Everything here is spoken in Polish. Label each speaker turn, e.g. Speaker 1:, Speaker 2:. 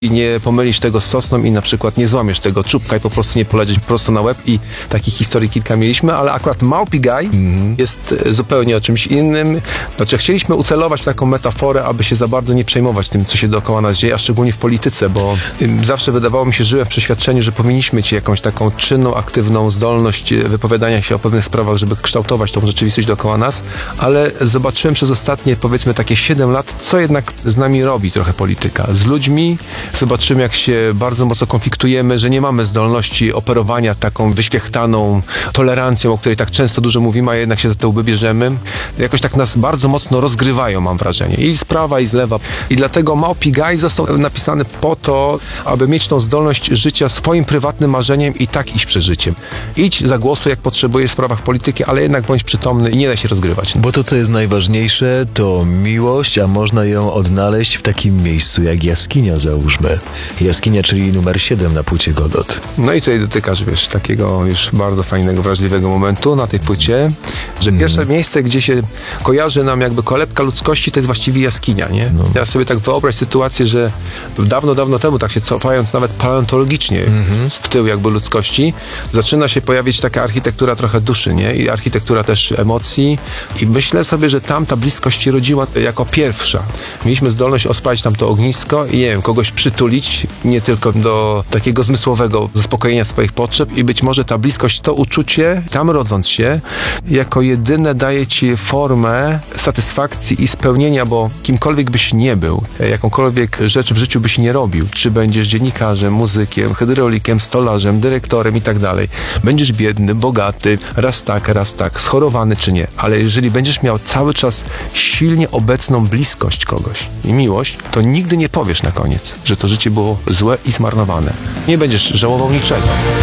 Speaker 1: i nie pomylisz tego z sosną i na przykład nie złamiesz tego czubka i po prostu nie polecieć prosto na łeb i takich historii kilka mieliśmy, ale akurat Małpi Gaj jest zupełnie o czymś innym. Znaczy chcieliśmy ucelować w taką metaforę, aby się za bardzo nie przejmować tym, co się dookoła nas dzieje, a szczególnie w polityce, bo zawsze wydawało mi się, żyłem w przeświadczeniu, że powinniśmy mieć jakąś taką czynną, aktywną zdolność wypowiadania się o pewnych sprawach, żeby kształtować tą rzeczywistość dookoła nas, ale zobaczyłem przez ostatnie, powiedzmy, takie 7 lat, co jednak z nami robi trochę polityka. Z ludźmi zobaczymy, jak się bardzo mocno konfliktujemy, że nie mamy zdolności operowania taką wyświechtaną tolerancją, o której tak często dużo mówimy, a jednak się za to łby bierzemy. Jakoś tak nas bardzo mocno rozgrywają, mam wrażenie. I z prawa, i z lewa. I dlatego Małpi Gaj został napisany po to, aby mieć tą zdolność życia swoim prywatnym marzeniem i tak iść przez życiem. Idź, zagłosuj, jak potrzebujesz w sprawach polityki, ale jednak bądź przytomny i nie daj się rozgrywać.
Speaker 2: Bo to, co jest najważniejsze, to miłość, a można ją odnaleźć w takim miejscu jak jaskinia, załóżmy. Jaskinia, czyli numer 7 na płycie Godot.
Speaker 1: No i tutaj dotykasz, wiesz, takiego już bardzo fajnego, wrażliwego momentu na tej płycie, że pierwsze miejsce, gdzie się kojarzy nam jakby kolebka ludzkości, to jest właściwie jaskinia, nie?
Speaker 2: No.
Speaker 1: Teraz sobie tak wyobraź sytuację, że dawno, dawno temu, tak się cofając nawet paleontologicznie w tył jakby ludzkości, zaczyna się pojawić taka architektura trochę duszy, nie? I architektura też emocji. I myślę sobie, że tam ta bliskość się rodziła jako pierwsza. Mieliśmy zdolność odpalić tam to ognisko i nie wiem, kogoś przytulić, nie tylko do takiego zmysłowego zaspokojenia swoich potrzeb i być może ta bliskość, to uczucie, tam rodząc się, jako jedyne daje ci formę satysfakcji i spełnienia, bo kimkolwiek byś nie był, jakąkolwiek rzecz w życiu byś nie robił, czy będziesz dziennikarzem, muzykiem, hydraulikiem, stolarzem, dyrektorem i tak dalej. Będziesz biedny, bogaty, raz tak, schorowany czy nie, ale jeżeli będziesz miał cały czas silnie obecną bliskość kogoś i miłość, to nigdy nie powiesz na koniec, że to życie było złe i zmarnowane. Nie będziesz żałował niczego.